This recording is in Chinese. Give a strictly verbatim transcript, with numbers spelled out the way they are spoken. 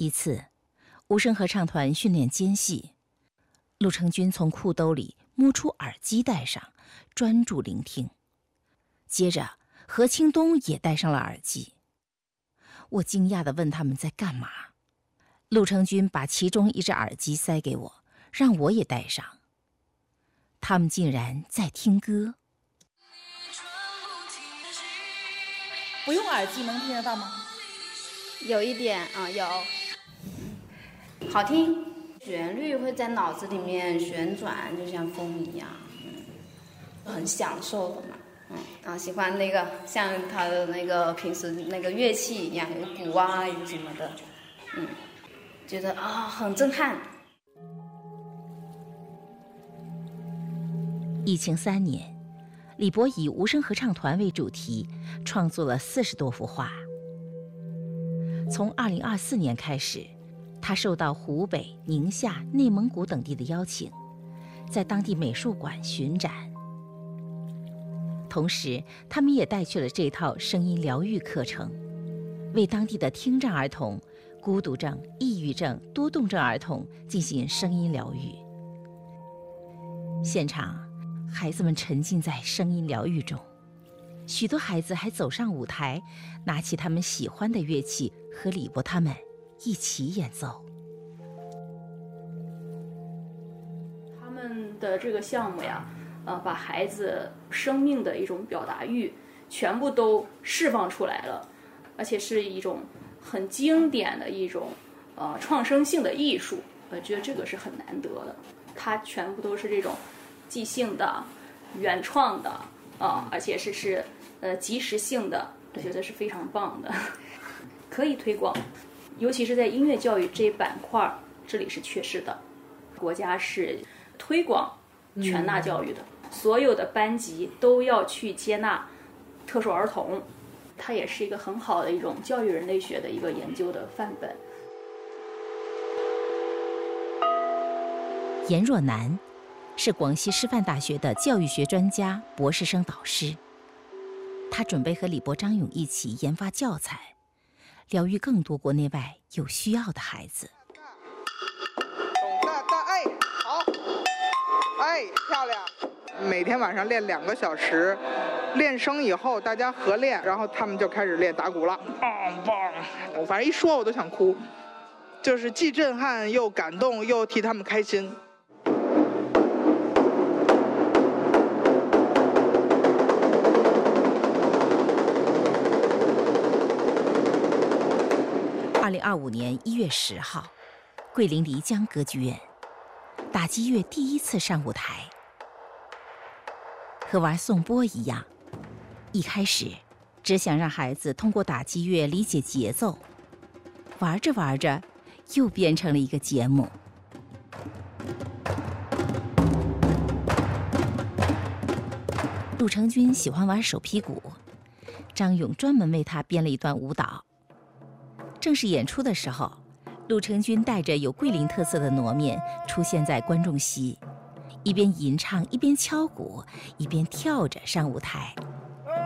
一次，无声合唱团训练间隙，陆成军从裤兜里摸出耳机戴上，专注聆听。接着，何清东也戴上了耳机。我惊讶地问他们在干嘛。陆成军把其中一只耳机塞给我，让我也戴上。他们竟然在听歌。 不用耳机能听得到吗？ 有一点啊，有，好听，旋律会在脑子里面旋转，就像风一样，嗯，很享受的嘛，嗯，啊，喜欢那个像他的那个平时那个乐器一样，有鼓啊，有什么的，嗯，觉得啊很震撼。 疫情三年，李博以无声合唱团为主题，创作了四十多幅画。从二零二四年开始，他受到湖北、宁夏、内蒙古等地的邀请，在当地美术馆巡展。同时，他们也带去了这套声音疗愈课程，为当地的听障儿童、孤独症、抑郁症、多动症儿童进行声音疗愈。现场，孩子们沉浸在声音疗愈中，许多孩子还走上舞台，拿起他们喜欢的乐器，和李博他们一起演奏。 他们的这个项目呀，呃，把孩子生命的一种表达欲全部都释放出来了，而且是一种很经典的一种呃创生性的艺术。我觉得这个是很难得的，它全部都是这种即兴的、原创的啊、呃，而且是是呃即时性的，我觉得是非常棒的，可以推广，尤其是在音乐教育这一板块，这里是缺失的。国家是推广全纳教育的，嗯、所有的班级都要去接纳特殊儿童，它也是一个很好的一种教育人类学的一个研究的范本。 严若楠是广西师范大学的教育学专家、博士生导师。他准备和李博、张勇一起研发教材，疗愈更多国内外有需要的孩子。 大大哎，好，哎，漂亮。每天晚上练两个小时，练声以后大家合练，然后他们就开始练打鼓了。棒棒！我反正一说我都想哭，就是既震撼又感动，又替他们开心。 二零二五年一月十号，桂林漓江歌剧院，打击乐第一次上舞台。和玩颂钵一样，一开始只想让孩子通过打击乐理解节奏，玩着玩着，又变成了一个节目。陆成军喜欢玩手劈鼓，张勇专门为他编了一段舞蹈。正式演出的时候，陆成军带着有桂林特色的糯面出现在观众席，一边吟唱一边敲鼓，一边跳着上舞台。